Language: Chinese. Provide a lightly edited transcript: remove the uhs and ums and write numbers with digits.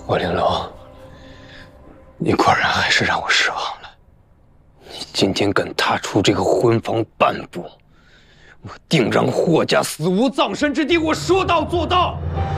霍玲珑，你果然还是让我失望了。你今天敢踏出这个婚房半步，我定让霍家死无葬身之地！我说到做到。